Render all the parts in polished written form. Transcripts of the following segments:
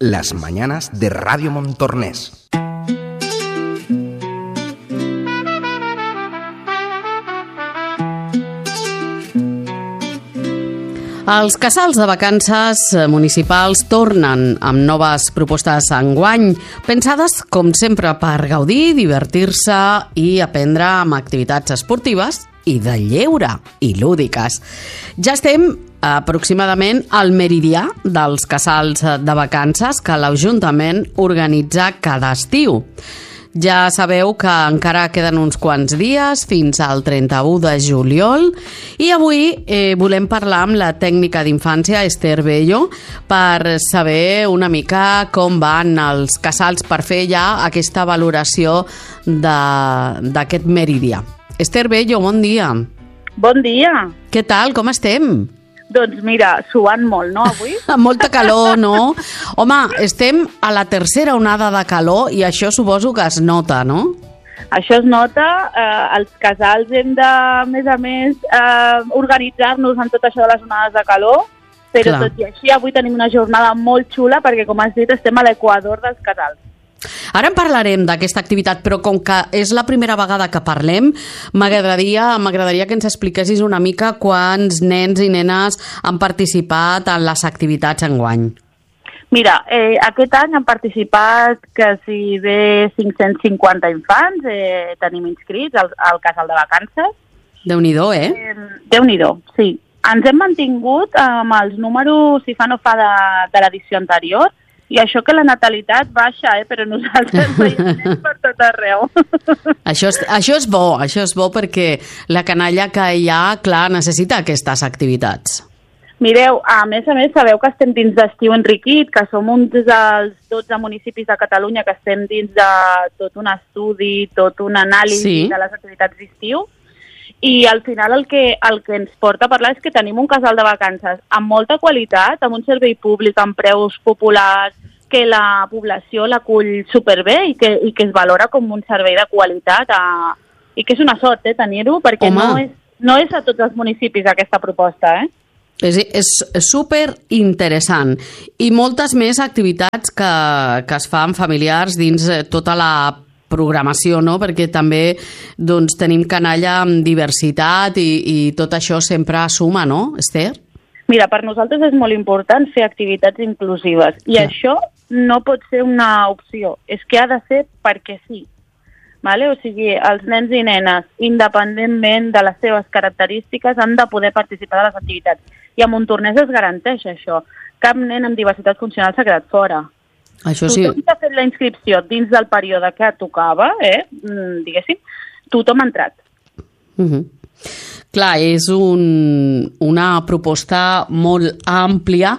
Las mañanas de Radio Montornès. Els casals de vacances municipals tornen amb noves propostes enguany, pensades, com sempre, per gaudir, divertir-se i aprendre amb activitats esportives i de lleure i lúdiques. Ja estem aproximadament al meridià dels casals de vacances que l'Ajuntament organitza cada estiu. Ja sabeu que encara queden uns quants dies fins al 31 de juliol i avui volem parlar amb la tècnica d'infància Esther Bello per saber una mica com van els casals per fer ja aquesta valoració d'aquest meridià. Esther Bello, bon dia. Bon dia. Què tal, com estem? Doncs mira, suant molt, no, avui? Amb molta calor, no? Home, estem a la tercera onada de calor i això suposo que es nota, no? Això es nota. Els casals hem de, a més, organitzar-nos en tot això de les onades de calor, però tot i així avui tenim una jornada molt xula perquè, com has dit, estem a l'equador dels casals. Ara en parlarem d'aquesta activitat, però com que és la primera vegada que parlem, m'agradaria que ens expliquessis una mica quants nens i nenes han participat en les activitats enguany. Mira, aquest any han participat quasi bé 550 infants, tenim inscrits al casal de vacances. Déu-n'hi-do, Déu-n'hi-do, sí. Ens hem mantingut amb els números, si fa no fa, de l'edició anterior, i això que la natalitat baixa, però nosaltres veiem per tot arreu. Això és bo perquè la canalla que hi ha, clar, necessita aquestes activitats. Mireu, a més, sabeu que estem dins d'Estiu Enriquit, que som un dels 12 municipis de Catalunya que estem dins de tot un estudi, tot un anàlisi de les activitats d'estiu. I al final el que ens porta a parlar és que tenim un casal de vacances amb molta qualitat, amb un servei públic, amb preus populars, que la població l'acull superbé i que es valora com un servei de qualitat i que és una sort tenir-ho, perquè no és a tots els municipis aquesta proposta. És super interessant i moltes més activitats que es fan familiars dins tota la programació, no? Perquè també tenim canalla amb diversitat i tot això sempre suma, no, Esther? Mira, per nosaltres és molt important fer activitats inclusives i això no pot ser una opció, és que ha de ser perquè sí. Vale? O sigui, els nens i nenes, independentment de les seves característiques, han de poder participar de les activitats. I a Montornès es garanteix això. Cap nen amb diversitat funcional s'ha quedat fora. Això sí. Tothom que ha fet la inscripció dins del període que tocava, diguéssim, tothom ha entrat. Clar, és una proposta molt àmplia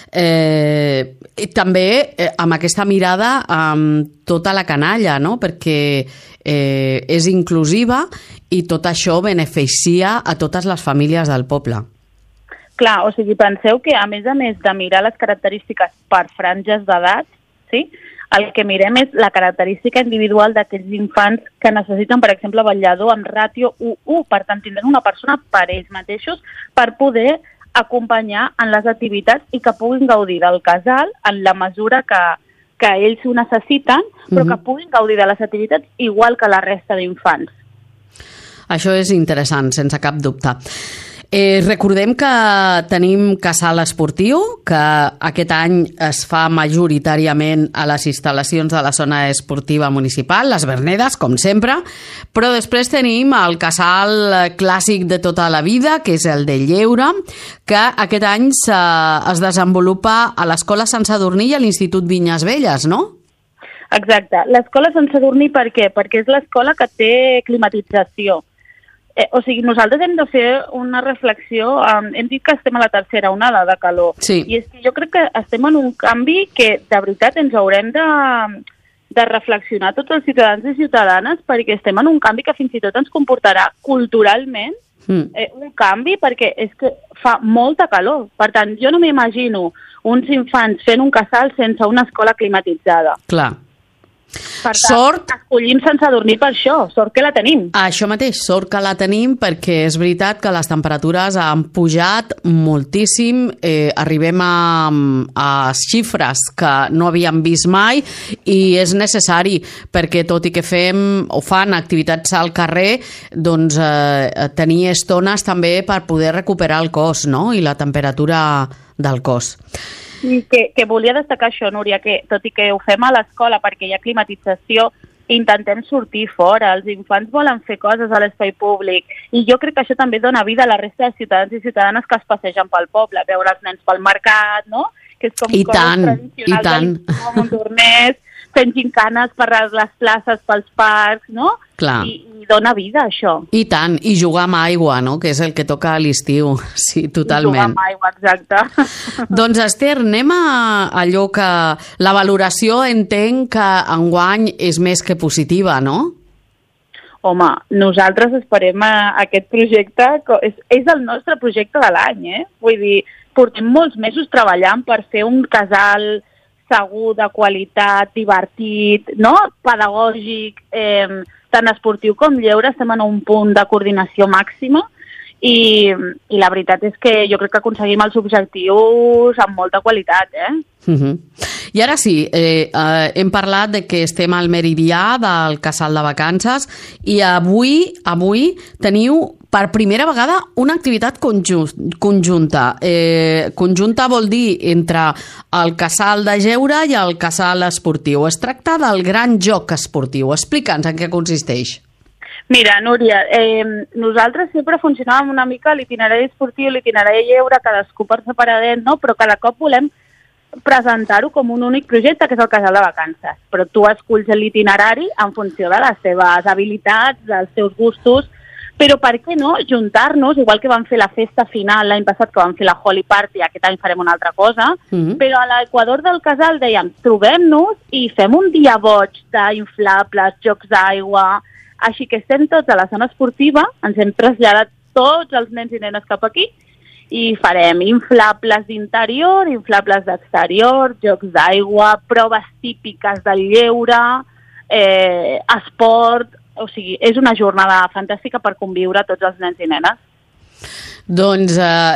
i també amb aquesta mirada amb tota la canalla, no? Perquè és inclusiva i tot això beneficia a totes les famílies del poble. Clar, o sigui, penseu que a més de mirar les característiques per franges d'edat, sí? El que mirem és la característica individual d'aquells infants que necessiten, per exemple, vetllador amb ràtio 1:1. Per tant, tindran una persona per ells mateixos per poder acompanyar en les activitats i que puguin gaudir del casal en la mesura que ells ho necessiten, però que puguin gaudir de les activitats igual que la resta d'infants. Això és interessant, sense cap dubte. Recordem que tenim casal esportiu, que aquest any es fa majoritàriament a les instal·lacions de la zona esportiva municipal, les Vernedes, com sempre, però després tenim el casal clàssic de tota la vida, que és el de Lleure, que aquest any es desenvolupa a l'Escola Sant Sadurní i a l'Institut Vinyes Velles, no? Exacte. L'Escola Sant Sadurní per què? Perquè és l'escola que té climatització. O sigui, nosaltres hem de fer una reflexió, hem dit que estem a la tercera onada de calor, i és que jo crec que estem en un canvi que de veritat ens haurem de reflexionar tots els ciutadans i ciutadanes, perquè estem en un canvi que fins i tot ens comportarà culturalment un canvi, perquè és que fa molta calor. Per tant, jo no m'imagino uns infants fent un casal sense una escola climatitzada. Clar. Per tant, escollim sense dormir per això, sort que la tenim. Això mateix, sort que la tenim, perquè és veritat que les temperatures han pujat moltíssim, arribem a xifres que no havíem vist mai i és necessari perquè tot i que fan activitats al carrer, doncs tenir estones també per poder recuperar el cos, no? I la temperatura del cos. I que volia destacar això, Núria, que tot i que ho fem a l'escola perquè hi ha climatització, intentem sortir fora, els infants volen fer coses a l'espai públic i jo crec que això també dona vida a la resta de ciutadans i ciutadanes que es passegen pel poble, veure els nens pel mercat, no? Que és com coses tradicionals de Montornès, fent gincanes per les places, pels parcs, no? Clar. I dona vida, això. I tant, i jugar amb aigua, no? Que és el que toca a l'estiu, sí, totalment. I jugar amb aigua, exacte. Doncs, Esther, anem a allò que la valoració entenc que enguany és més que positiva, no? Home, nosaltres esperem aquest projecte, és el nostre projecte de l'any, Vull dir, portem molts mesos treballant per fer un casal segur, de qualitat, divertit, no? Pedagògic, tant esportiu com lleure, estem en un punt de coordinació màxima i la veritat és que jo crec que aconseguim els objectius amb molta qualitat, I ara sí, hem parlat de que estem al meridià del casal de vacances i avui teniu per primera vegada una activitat conjunta. Conjunta vol dir entre el casal de lleure i el casal esportiu. Es tracta del gran joc esportiu. Explica'ns en què consisteix. Mira, Núria, nosaltres sempre funcionàvem una mica l'itinerari esportiu i l'itinerari de lleure, cadascú per separadet, no? Però cada cop volem presentar-ho com un únic projecte, que és el casal de vacances. Però tu esculls l'itinerari en funció de les teves habilitats, dels teus gustos, però per què no juntar-nos, igual que vam fer la festa final l'any passat, que vam fer la Holy Party, aquest any farem una altra cosa, però a l'Equador del casal dèiem, trobem-nos i fem un dia boig d'inflables, jocs d'aigua, així que estem tots a la zona esportiva, ens hem traslladat tots els nens i nenes cap aquí i farem inflables d'interior, inflables d'exterior, jocs d'aigua, proves típiques del lleure, esport. O sigui, és una jornada fantàstica per conviure tots els nens i nenes. Doncs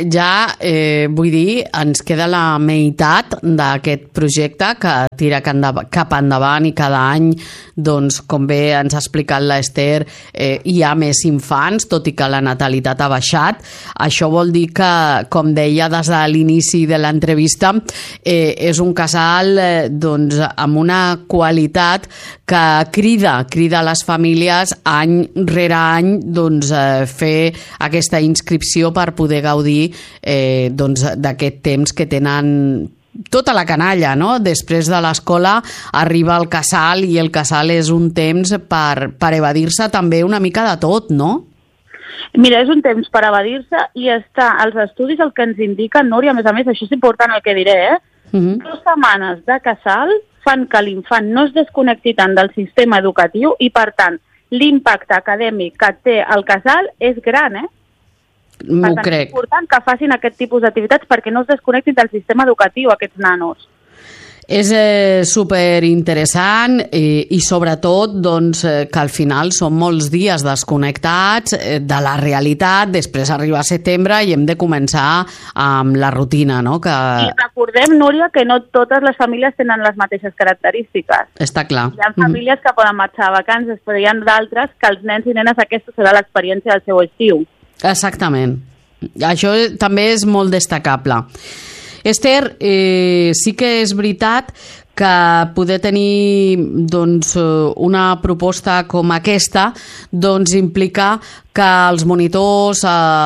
vull dir, ens queda la meitat d'aquest projecte que tira cap endavant i cada any, doncs, com bé ens ha explicat l'Esther, hi ha més infants, tot i que la natalitat ha baixat. Això vol dir que, com deia des de l'inici de l'entrevista, és un casal doncs, amb una qualitat que crida a les famílies any rere any doncs, fer aquesta inscripció per poder gaudir doncs, d'aquest temps que tenen tota la canalla, no? Després de l'escola arriba el casal i el casal és un temps per evadir-se també una mica de tot, no? Mira, és un temps per evadir-se i està als estudis el que ens indiquen, Núria, a més, això és important el que diré, 2 setmanes de casal fan que l'infant no es desconnecti tant del sistema educatiu i, per tant, l'impacte acadèmic que té el casal és gran, M'ho crec. És important que facin aquest tipus d'activitats perquè no es desconnectin del sistema educatiu aquests nanos. És superinteressant i sobretot doncs, que al final són molts dies desconnectats de la realitat, després arriba setembre i hem de començar amb la rutina, no? I recordem, Núria, que no totes les famílies tenen les mateixes característiques. Està clar. Hi ha famílies que poden marxar a vacances, però hi ha d'altres que els nens i nenes aquesta serà l'experiència del seu estiu. Exactament. Això també és molt destacable. Esther, sí que és veritat que poder tenir doncs, una proposta com aquesta doncs, implica que els monitors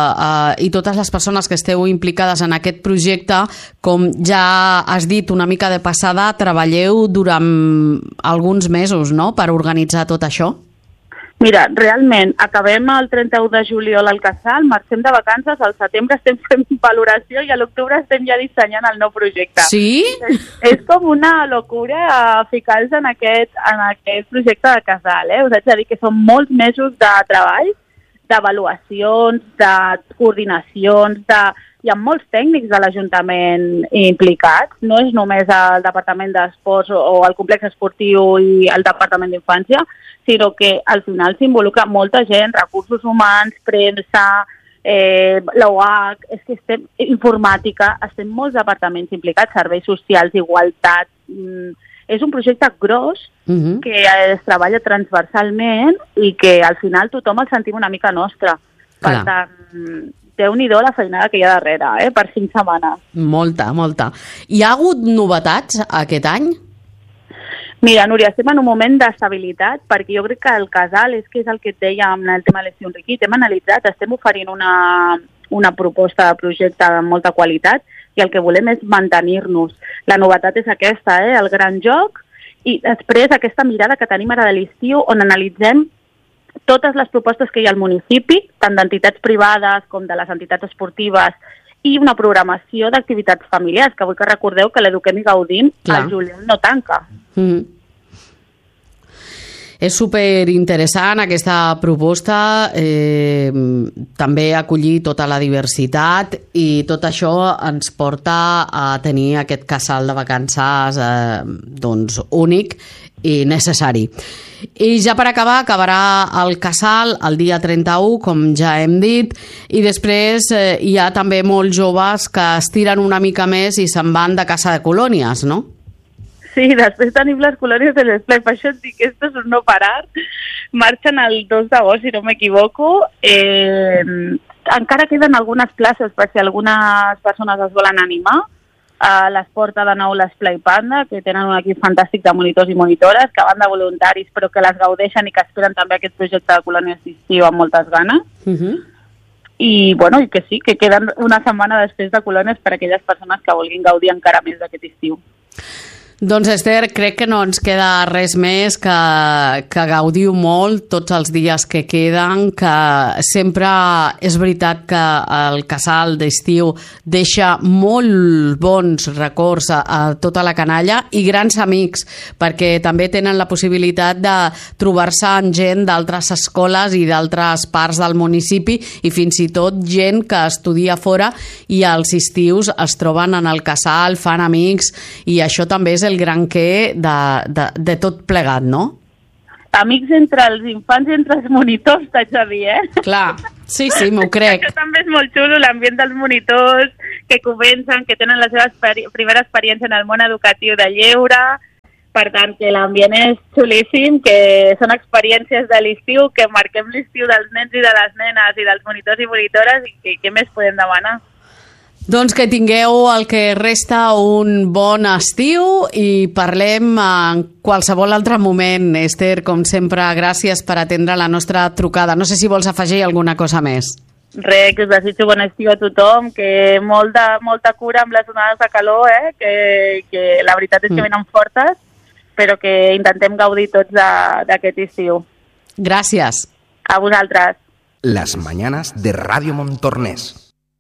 i totes les persones que esteu implicades en aquest projecte, com ja has dit una mica de passada, treballeu durant alguns mesos, no?, per organitzar tot això? Mira, realment, acabem el 31 de juliol al casal, marxem de vacances, al setembre estem fent valoració i a l'octubre estem ja dissenyant el nou projecte. Sí? És com una locura ficar-se en aquest projecte de casal, Us haig de dir que són molts mesos de treball, d'avaluacions, de coordinacions, de hi ha molts tècnics de l'Ajuntament implicats, no és només el Departament d'Esports o el complex esportiu i el Departament d'Infància, sinó que al final s'involucra molta gent, recursos humans, premsa, l'OH, és que estem informàtica, estem molts departaments implicats, serveis socials, igualtat. És un projecte gros que es treballa transversalment i que al final tothom el sentim una mica nostre. Per tant, déu-n'hi-do la feinada que hi ha darrere, per 5 setmanes. Molta, molta. Hi ha hagut novetats aquest any? Mira, Núria, estem en un moment d'estabilitat perquè jo crec que el casal, és que és el que et deia amb el tema de l'estiu enriquit, hem analitzat, estem oferint una proposta de projecte de molta qualitat i el que volem és mantenir-nos. La novetat és aquesta, el gran joc, i després aquesta mirada que tenim ara de l'estiu on analitzem totes les propostes que hi ha al municipi, tant d'entitats privades com de les entitats esportives, i una programació d'activitats familiars, que vull que recordeu que l'Eduquem i Gaudim al juliol no tanca. És superinteressant aquesta proposta, també acollir tota la diversitat i tot això ens porta a tenir aquest casal de vacances únic i necessari. I ja per acabar, acabarà el casal el dia 31, com ja hem dit, i després hi ha també molts joves que estiren una mica més i se'n van de casa de colònies, no? Sí, després tenim les colònies de l'esplai, per això et dic que esto és un no parar. Marxen el 2 d'agost, si no m'equivoco. Encara queden algunes places per si algunes persones es volen animar. Les porta de nou l'Esplai Panda, que tenen un equip fantàstic de monitors i monitores, que van de voluntaris però que les gaudeixen i que esperen també aquest projecte de colònia d'estiu amb moltes ganes. I que sí, que queden una setmana després de colònies per a aquelles persones que vulguin gaudir encara més d'aquest estiu. Doncs, Esther, crec que no ens queda res més que gaudiu molt tots els dies que queden, que sempre és veritat que el casal d'estiu deixa molt bons records a tota la canalla i grans amics, perquè també tenen la possibilitat de trobar-se amb gent d'altres escoles i d'altres parts del municipi i fins i tot gent que estudia fora i als estius es troben en el casal, fan amics i això també és el gran què de tot plegat, no? Amics entre els infants i entre els monitors, t'haig de dir, Clar, sí, m'ho crec. Això també és molt xulo, l'ambient dels monitors, que comencen, que tenen la seva primera experiència en el món educatiu de lleure, per tant, que l'ambient és xulíssim, que són experiències de l'estiu, que marquem l'estiu dels nens i de les nenes i dels monitors i monitores, i què més podem demanar? Doncs que tingueu el que resta un bon estiu i parlem en qualsevol altre moment. Esther, com sempre, gràcies per atendre la nostra trucada. No sé si vols afegir alguna cosa més. Res, que us desitjo bon estiu a tothom, que molta cura amb les onades de calor, que la veritat és que venen fortes, però que intentem gaudir tots d'aquest estiu. Gràcies. A vosaltres. Las mañanas de Radio Montornès.